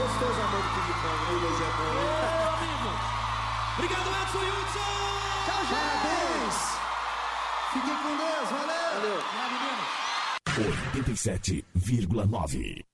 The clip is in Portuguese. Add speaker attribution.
Speaker 1: gostoso amor do ping-pong, né? Mas é bom, hein?
Speaker 2: Amigo. Obrigado, Edson Hudson!
Speaker 3: Tchau, gente! Parabéns! Fiquem com Deus, valeu!
Speaker 1: Valeu!
Speaker 2: Tchau, meninos!
Speaker 4: 87,9